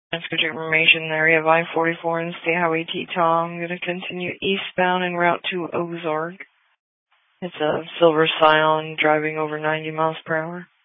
Good information there. You have I-44 and State Highway Teton. I'm going to continue eastbound en route to Ozark. It's a Silver Scion driving over 90 miles per hour.